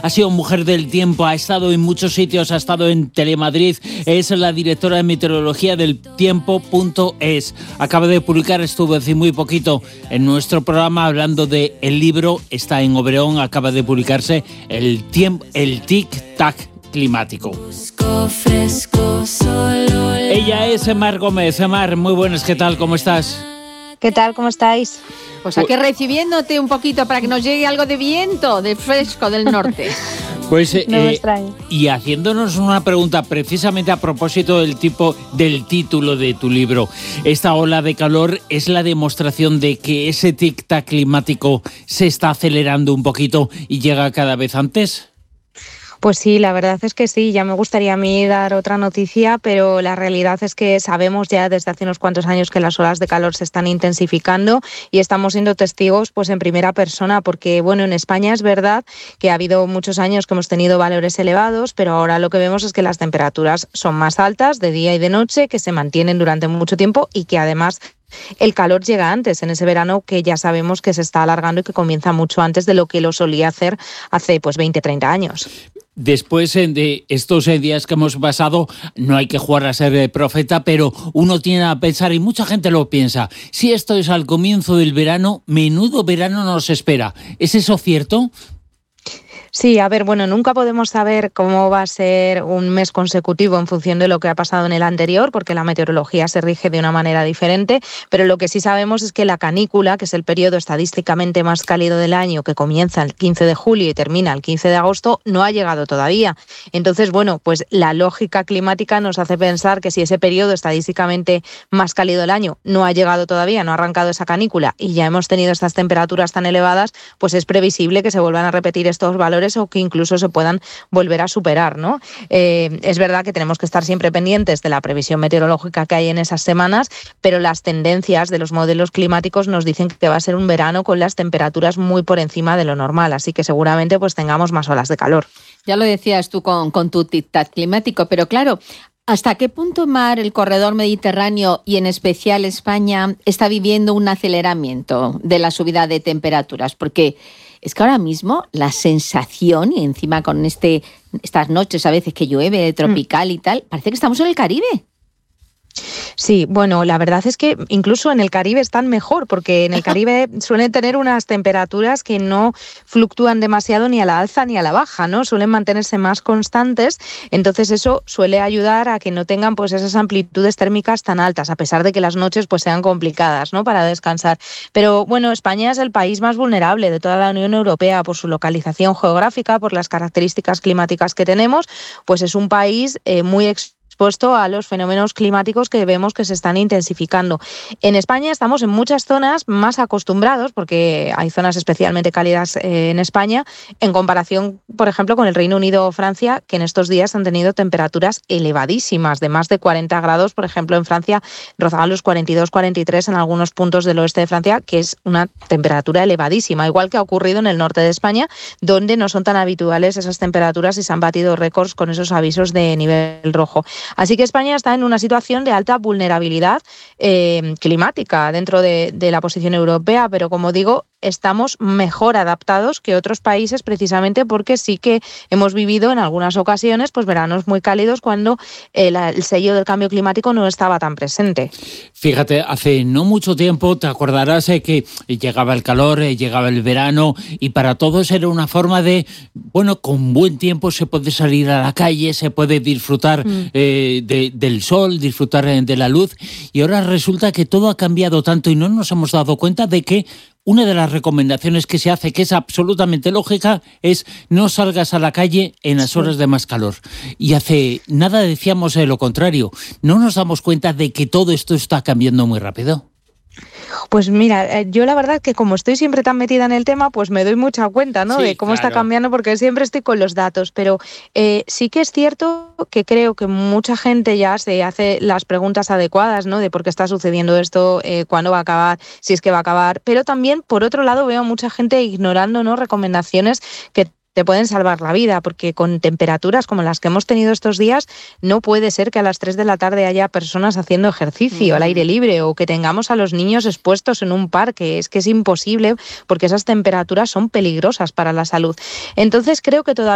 ha sido mujer del tiempo, ha estado en muchos sitios, ha estado en Telemadrid, es la directora de meteorología del tiempo.es. Acaba de publicar, estuvo hace muy poquito en nuestro programa hablando de el libro, está en Obreón, acaba de publicarse el tic-tac climático. Ella es Mar Gómez. Mar, muy buenas, ¿qué tal? ¿Cómo estás? ¿Qué tal? ¿Cómo estáis? Pues aquí recibiéndote un poquito para que nos llegue algo de viento, de fresco del norte. Pues no me extraña. Y haciéndonos una pregunta precisamente a propósito del título de tu libro. Esta ola de calor es la demostración de que ese tic-tac climático se está acelerando un poquito y llega cada vez antes. Pues sí, la verdad es que sí, ya me gustaría a mí dar otra noticia, pero la realidad es que sabemos ya desde hace unos cuantos años que las olas de calor se están intensificando y estamos siendo testigos pues en primera persona, porque bueno, en España es verdad que ha habido muchos años que hemos tenido valores elevados, pero ahora lo que vemos es que las temperaturas son más altas de día y de noche, que se mantienen durante mucho tiempo y que además el calor llega antes, en ese verano que ya sabemos que se está alargando y que comienza mucho antes de lo que lo solía hacer hace pues 20, 30 años. Después de estos días que hemos pasado, no hay que jugar a ser profeta, pero uno tiene a pensar, y mucha gente lo piensa, si esto es al comienzo del verano, menudo verano nos espera. ¿Es eso cierto? Sí, a ver, bueno, nunca podemos saber cómo va a ser un mes consecutivo en función de lo que ha pasado en el anterior, porque la meteorología se rige de una manera diferente, pero lo que sí sabemos es que la canícula, que es el periodo estadísticamente más cálido del año, que comienza el 15 de julio y termina el 15 de agosto, no ha llegado todavía. Entonces, bueno, pues la lógica climática nos hace pensar que si ese periodo estadísticamente más cálido del año no ha llegado todavía, no ha arrancado esa canícula y ya hemos tenido estas temperaturas tan elevadas, pues es previsible que se vuelvan a repetir estos valores o que incluso se puedan volver a superar, ¿no? Es verdad que tenemos que estar siempre pendientes de la previsión meteorológica que hay en esas semanas, pero las tendencias de los modelos climáticos nos dicen que va a ser un verano con las temperaturas muy por encima de lo normal, así que seguramente pues tengamos más olas de calor. Ya lo decías tú con tu tic-tac climático, pero claro, ¿hasta qué punto, Mar, el corredor mediterráneo y en especial España está viviendo un aceleramiento de la subida de temperaturas? Porque es que ahora mismo la sensación, y encima con estas noches a veces que llueve, tropical y tal, parece que estamos en el Caribe. Sí, bueno, la verdad es que incluso en el Caribe están mejor, porque en el Caribe suelen tener unas temperaturas que no fluctúan demasiado ni a la alza ni a la baja, ¿no? Suelen mantenerse más constantes, entonces eso suele ayudar a que no tengan pues esas amplitudes térmicas tan altas, a pesar de que las noches pues sean complicadas, ¿no? Para descansar. Pero bueno, España es el país más vulnerable de toda la Unión Europea por su localización geográfica, por las características climáticas que tenemos, pues es un país muy expuesto a los fenómenos climáticos que vemos que se están intensificando. En España estamos en muchas zonas más acostumbrados, porque hay zonas especialmente cálidas en España, en comparación, por ejemplo, con el Reino Unido o Francia, que en estos días han tenido temperaturas elevadísimas, de más de 40 grados, por ejemplo, en Francia rozaban los 42, 43 en algunos puntos del oeste de Francia, que es una temperatura elevadísima, igual que ha ocurrido en el norte de España, donde no son tan habituales esas temperaturas y se han batido récords con esos avisos de nivel rojo. Así que España está en una situación de alta vulnerabilidad climática dentro de la posición europea, pero como digo, estamos mejor adaptados que otros países precisamente porque sí que hemos vivido en algunas ocasiones pues veranos muy cálidos cuando el sello del cambio climático no estaba tan presente. Fíjate, hace no mucho tiempo te acordarás que llegaba el calor, llegaba el verano y para todos era una forma de, bueno, con buen tiempo se puede salir a la calle, se puede disfrutar del sol, disfrutar de la luz, y ahora resulta que todo ha cambiado tanto y no nos hemos dado cuenta de que una de las recomendaciones que se hace, que es absolutamente lógica, es no salgas a la calle en las horas de más calor. Y hace nada decíamos lo contrario. ¿No nos damos cuenta de que todo esto está cambiando muy rápido? Pues mira, yo la verdad que como estoy siempre tan metida en el tema, pues me doy mucha cuenta, ¿no? Sí, de cómo está cambiando, porque siempre estoy con los datos, pero sí que es cierto que creo que mucha gente ya se hace las preguntas adecuadas, ¿no? De por qué está sucediendo esto, cuándo va a acabar, si es que va a acabar, pero también, por otro lado, veo mucha gente ignorando, ¿no? Recomendaciones que te pueden salvar la vida, porque con temperaturas como las que hemos tenido estos días, no puede ser que a las 3 de la tarde haya personas haciendo ejercicio al aire libre o que tengamos a los niños expuestos en un parque. Es que es imposible porque esas temperaturas son peligrosas para la salud. Entonces creo que todavía